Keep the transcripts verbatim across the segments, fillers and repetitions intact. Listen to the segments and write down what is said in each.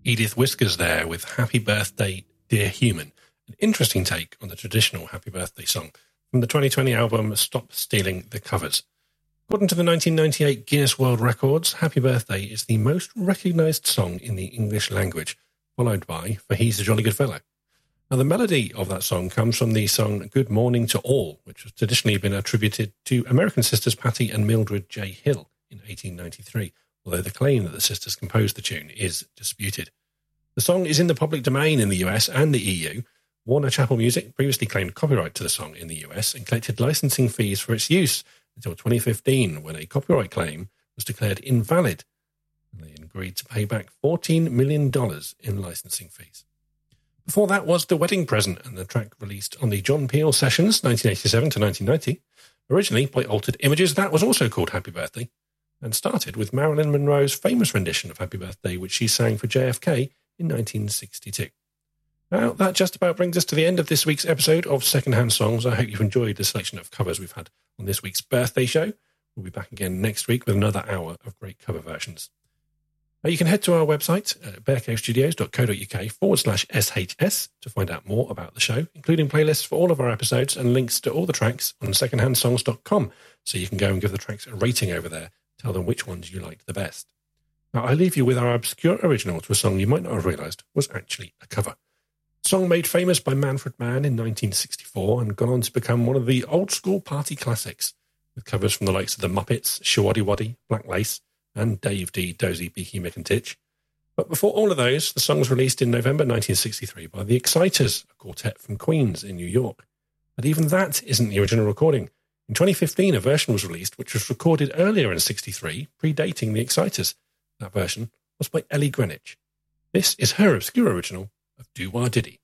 Edith Whiskers there with Happy Birthday, Dear Human. An interesting take on the traditional Happy Birthday song from the twenty twenty album Stop Stealing the Covers. According to the nineteen ninety-eight Guinness World Records, Happy Birthday is the most recognised song in the English language, followed by For He's a Jolly Good Fellow. Now, the melody of that song comes from the song Good Morning to All, which has traditionally been attributed to American sisters Patty and Mildred J. Hill in eighteen ninety-three, although the claim that the sisters composed the tune is disputed. The song is in the public domain in the U S and the E U. Warner Chappell Music previously claimed copyright to the song in the U S and collected licensing fees for its use until twenty fifteen, when a copyright claim was declared invalid. And they agreed to pay back fourteen million dollars in licensing fees. Before that was The Wedding Present, and the track released on the John Peel Sessions, nineteen eighty-seven to nineteen ninety. Originally by Altered Images, that was also called Happy Birthday, and started with Marilyn Monroe's famous rendition of Happy Birthday, which she sang for J F K in nineteen sixty-two. Now, that just about brings us to the end of this week's episode of Secondhand Songs. I hope you've enjoyed the selection of covers we've had on this week's birthday show. We'll be back again next week with another hour of great cover versions. Now, you can head to our website at bearcavestudios.co.uk forward slash SHS to find out more about the show, including playlists for all of our episodes and links to all the tracks on secondhand songs dot com, so you can go and give the tracks a rating over there, tell them which ones you liked the best. Now, I leave you with our obscure original to a song you might not have realised was actually a cover. A song made famous by Manfred Mann in nineteen sixty-four and gone on to become one of the old-school party classics, with covers from the likes of the Muppets, Shawaddy Waddy, Black Lace, and Dave D. Dozy Beaky Mickentitch. But before all of those, the song was released in November nineteen sixty-three by the Exciters, a quartet from Queens in New York. But even that isn't the original recording. In twenty fifteen, a version was released which was recorded earlier in sixty-three, predating the Exciters. That version was by Ellie Greenwich. This is her obscure original of Doo-Wah Diddy.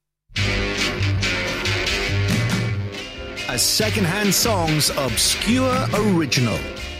A Secondhand Songs obscure original.